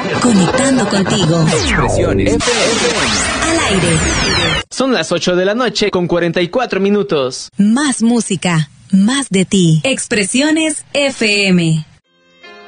Conectando contigo. Expresiones FM. Al aire. Son las 8 de la noche con 44 minutos. Más música, más de ti. Expresiones FM.